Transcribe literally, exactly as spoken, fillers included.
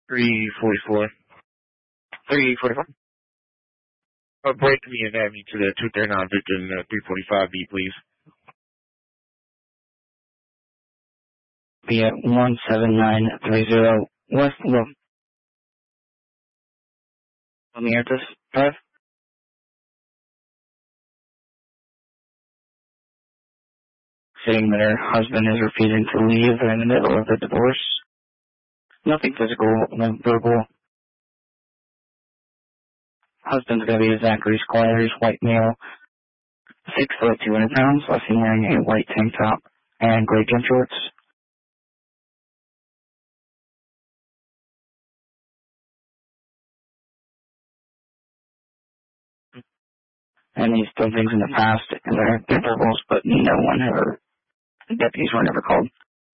three forty-four. three forty-four. Uh, break me and add me to the two thirty-nine Victor and uh, three forty-five B, please. Be at one seven nine three zero West Low. Lamiertas Drive. Saying that her husband is refusing to leave. They're in the middle of the divorce. Nothing physical, no verbal. Husband's going to be Zachary Squires, white male, six foot two hundred pounds, last seen wearing a white tank top and gray gym shorts. And he's done things in the past, and they're, they're verbals, but no one ever, deputies were never called.